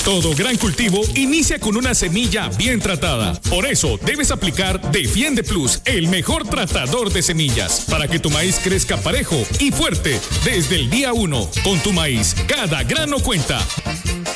Todo gran cultivo inicia con una semilla bien tratada. Por eso debes aplicar Defiende Plus, el mejor tratador de semillas, para que tu maíz crezca parejo y fuerte desde el día 1. Con tu maíz, cada grano cuenta.